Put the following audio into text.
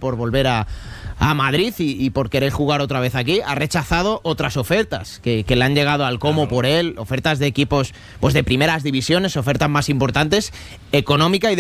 por volver a Madrid y por querer jugar otra vez aquí. Ha rechazado otras ofertas que le han llegado al Como por él, ofertas de equipos pues de primeras divisiones, ofertas más importantes, económica y